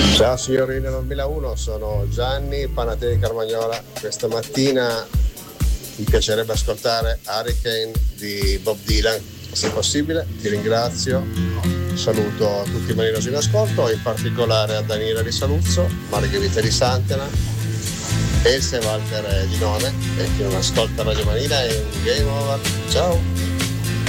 Ciao signorina 2001, sono Gianni Panate di Carmagnola. Questa mattina mi piacerebbe ascoltare Hurricane di Bob Dylan, se possibile. Ti ringrazio, saluto tutti i marinosi in ascolto, in particolare a Daniela di Saluzzo, Margherita di Santena, Else e Walter di None, e chi non ascolta Radio Marina è un game over. Ciao!